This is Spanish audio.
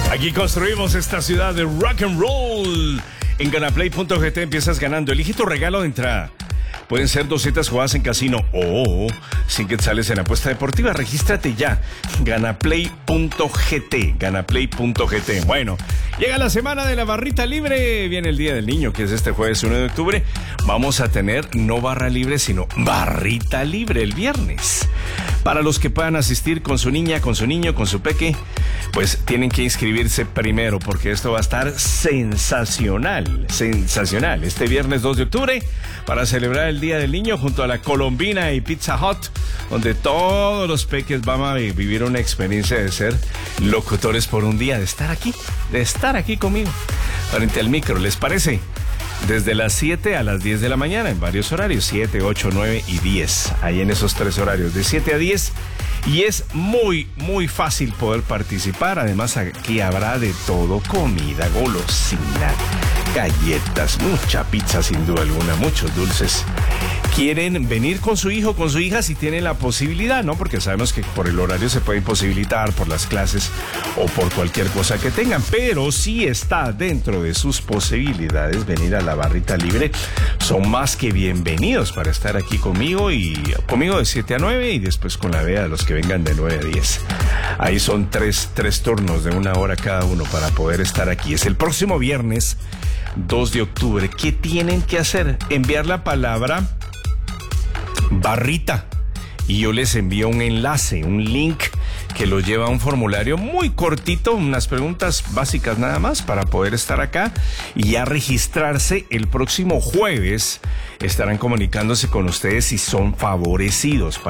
Aquí construimos esta ciudad de rock and roll. En ganaplay.gt empiezas ganando. Elige tu regalo de entrada. Pueden ser 200 jugadas en casino o 100 quetzales en apuesta deportiva. Regístrate ya. Ganaplay.gt. Ganaplay.gt. Bueno, llega la semana de la barrita libre. Viene el Día del Niño, que es este jueves 1 de octubre. Vamos a tener no barra libre, sino barrita libre el viernes. Para los que puedan asistir con su niña, con su niño, con su peque, pues tienen que inscribirse primero, porque esto va a estar sensacional, sensacional. Este viernes 2 de octubre, para celebrar el Día del Niño junto a la Colombina y Pizza Hut, donde todos los peques van a vivir una experiencia de ser locutores por un día, de estar aquí conmigo, frente al micro. ¿Les parece? Desde las 7 a las 10 de la mañana, en varios horarios, 7, 8, 9 y 10. Ahí en esos tres horarios, de 7 a 10. Y es muy, muy fácil poder participar. Además, aquí habrá de todo: comida, golosina, galletas, mucha pizza sin duda alguna, muchos dulces. Quieren venir con su hijo, con su hija, si tienen la posibilidad, ¿no? Porque sabemos que por el horario se puede imposibilitar, por las clases o por cualquier cosa que tengan. Pero si está dentro de sus posibilidades venir a la barrita libre, son más que bienvenidos para estar aquí conmigo de 7 a 9 y después con la Bea a los que vengan de 9 a 10. Ahí son tres turnos de 1 hora cada uno para poder estar aquí. Es el próximo viernes 2 de octubre. ¿Qué tienen que hacer? Enviar la palabra barrita y yo les envío un enlace, un link que los lleva a un formulario muy cortito, unas preguntas básicas nada más para poder estar acá y ya registrarse. El próximo jueves estarán comunicándose con ustedes si son favorecidos